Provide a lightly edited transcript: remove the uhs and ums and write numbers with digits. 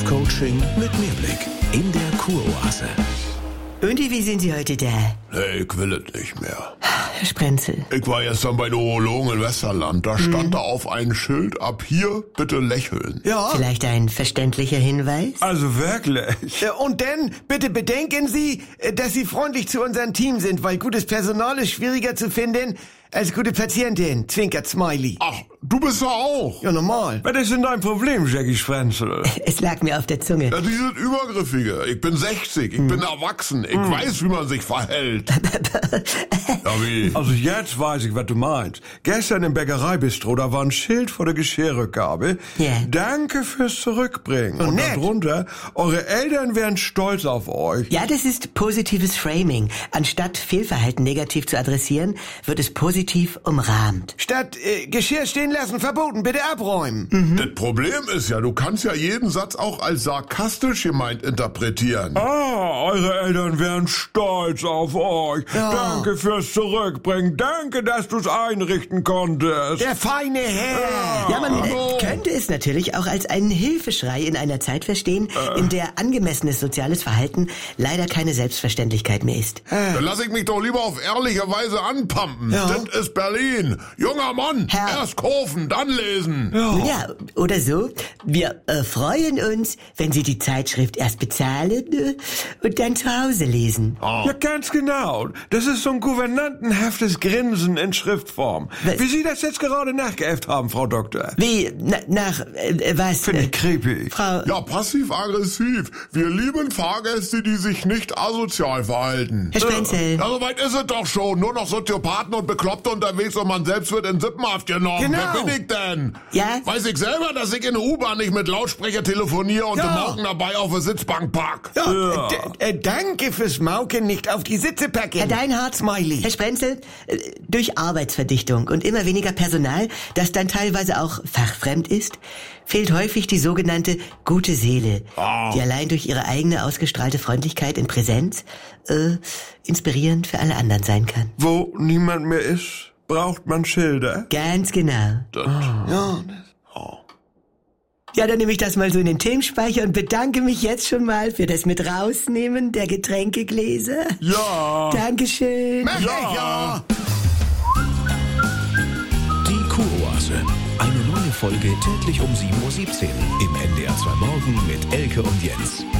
Ernährungscoaching mit Mehrblick in der Kuroase. Und wie sind Sie heute da? Nee, ich will es nicht mehr. Herr Sprenzel. Ich war gestern bei der Urologen in Westerland. Da stand da auf ein Schild, ab hier bitte lächeln. Ja. Vielleicht ein verständlicher Hinweis? Also wirklich. Und dann bitte bedenken Sie, dass Sie freundlich zu unserem Team sind, weil gutes Personal ist schwieriger zu finden als gute Patientin. Zwinkert Smiley. Ach, du bist ja auch. Ja, normal. Was ist denn dein Problem, Jackie Sprenzel? Es lag mir auf der Zunge. Ja, die sind übergriffiger. Ich bin 60, ich bin erwachsen. Ich weiß, wie man sich verhält. Ja, wie? Also jetzt weiß ich, was du meinst. Gestern im Bäckereibistro, da war ein Schild vor der Geschirrrückgabe. Ja. Danke fürs Zurückbringen. Und nett. darunter, eure Eltern wären stolz auf euch. Ja, das ist positives Framing. Anstatt Fehlverhalten negativ zu adressieren, wird es positiv umrahmt. Statt Geschirr stehen lassen, verboten, bitte abräumen. Das Problem ist ja, du kannst ja jeden Satz auch als sarkastisch gemeint interpretieren. Eure Eltern wären stolz auf euch. Ja. Danke fürs Zurückbringen. Danke, dass du's einrichten konntest. Der feine Herr. Ja, man könnte es natürlich auch als einen Hilfeschrei in einer Zeit verstehen, in der angemessenes soziales Verhalten leider keine Selbstverständlichkeit mehr ist. Dann lass ich mich doch lieber auf ehrliche Weise anpumpen. Ja. Das ist Berlin. Junger Mann, Herr. erst kaufen, dann lesen. Ja, oder so. Wir freuen uns, wenn Sie die Zeitschrift erst bezahlen und dann zu Hause lesen. Ja, ganz genau. Das ist so ein gouvernantenhaftes Grinsen in Schriftform. Was? Wie Sie das jetzt gerade nachgeäfft haben, Frau Doktor. Wie, nach, was? Finde ich creepy. Frau... Ja, passiv-aggressiv. Wir lieben Fahrgäste, die sich nicht asozial verhalten. Herr Sprenzel. Ja, soweit ist es doch schon. Nur noch Soziopathen und Bekloppte unterwegs und man selbst wird in Sippenhaft genommen. Genau. Wer bin ich denn? Ja? Weiß ich selber, dass ich in der U-Bahn nicht mit Lautsprecher telefoniere und den Morgen dabei auf der Sitzbank pack. Ja, danke fürs Mauken, nicht auf die Sitze packen. Herr Deinhardt, Smiley. Herr Sprenzel, durch Arbeitsverdichtung und immer weniger Personal, das dann teilweise auch fachfremd ist, fehlt häufig die sogenannte gute Seele, die allein durch ihre eigene ausgestrahlte Freundlichkeit in Präsenz inspirierend für alle anderen sein kann. Wo niemand mehr ist, braucht man Schilder. Ganz genau. Ja, Ja, dann nehme ich das mal so in den Themenspeicher und bedanke mich jetzt schon mal für das mit rausnehmen der Getränkegläser. Ja. Dankeschön. mach ich ja. Die Kuroase. Eine neue Folge täglich um 7:17 Uhr im NDR 2 Morgen mit Elke und Jens.